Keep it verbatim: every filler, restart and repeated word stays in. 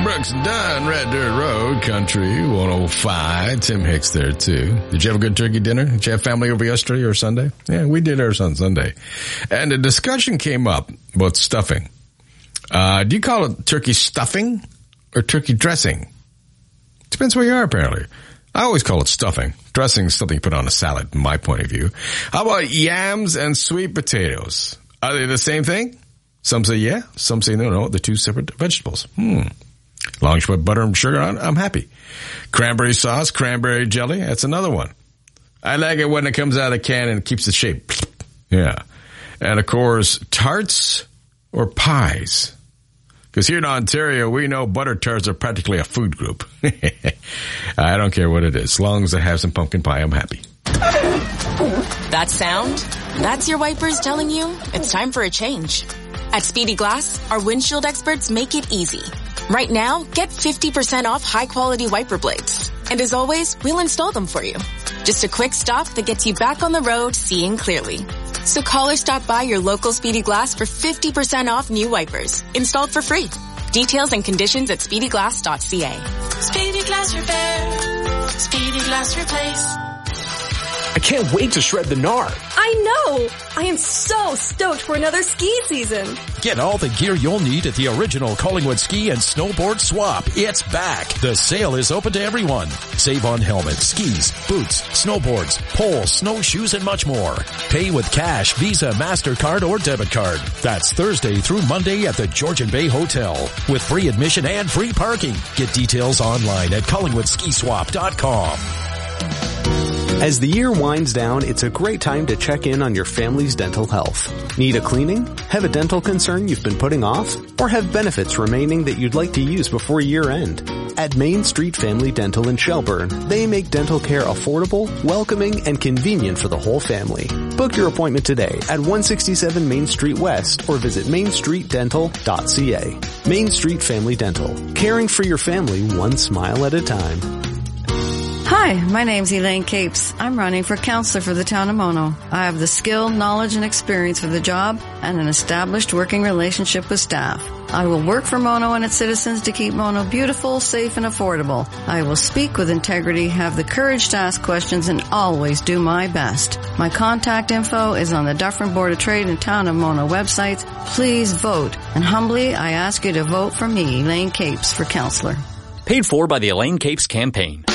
Brooks and Dunn, Red Dirt Road, Country one oh five. Tim Hicks there, too. Did you have a good turkey dinner? Did you have family over yesterday or Sunday? Yeah, we did ours on Sunday. And a discussion came up about stuffing. Uh, do you call it turkey stuffing or turkey dressing? Depends where you are, apparently. I always call it stuffing. Dressing is something you put on a salad, from my point of view. How about yams and sweet potatoes? Are they the same thing? Some say yeah. Some say no, no. They're two separate vegetables. Hmm. As long as you put butter and sugar on, I'm happy. Cranberry sauce, cranberry jelly, that's another one. I like it when it comes out of the can and keeps the shape. Yeah. And, of course, tarts or pies. Because here in Ontario, we know butter tarts are practically a food group. I don't care what it is. As long as I have some pumpkin pie, I'm happy. That sound? That's your wipers telling you it's time for a change. At Speedy Glass, our windshield experts make it easy. Right now, get fifty percent off high-quality wiper blades. And as always, we'll install them for you. Just a quick stop that gets you back on the road seeing clearly. So call or stop by your local Speedy Glass for fifty percent off new wipers, installed for free. Details and conditions at speedy glass dot c a. Speedy Glass Repair. Speedy Glass Replace. I can't wait to shred the gnar. I know! I am so stoked for another ski season. Get all the gear you'll need at the original Collingwood Ski and Snowboard Swap. It's back. The sale is open to everyone. Save on helmets, skis, boots, snowboards, poles, snowshoes, and much more. Pay with cash, Visa, MasterCard, or debit card. That's Thursday through Monday at the Georgian Bay Hotel with free admission and free parking. Get details online at collingwood ski swap dot com. As the year winds down, it's a great time to check in on your family's dental health. Need a cleaning? Have a dental concern you've been putting off? Or have benefits remaining that you'd like to use before year end? At Main Street Family Dental in Shelburne, they make dental care affordable, welcoming, and convenient for the whole family. Book your appointment today at one sixty-seven Main Street West or visit main street dental dot c a. Main Street Family Dental, caring for your family one smile at a time. Hi, my name's Elaine Capes. I'm running for counselor for the town of Mono. I have the skill, knowledge, and experience for the job and an established working relationship with staff. I will work for Mono and its citizens to keep Mono beautiful, safe, and affordable. I will speak with integrity, have the courage to ask questions, and always do my best. My contact info is on the Dufferin Board of Trade and Town of Mono websites. Please vote. And humbly, I ask you to vote for me, Elaine Capes, for counselor. Paid for by the Elaine Capes campaign.